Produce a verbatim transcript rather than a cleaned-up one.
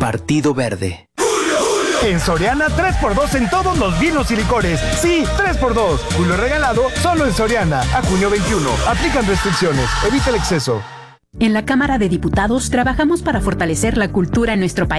Partido Verde. En Soriana, tres por dos en todos los vinos y licores. Sí, tres por dos. Julio regalado solo en Soriana. A junio veintiuno. Aplican restricciones. Evita el exceso. En la Cámara de Diputados trabajamos para fortalecer la cultura en nuestro país.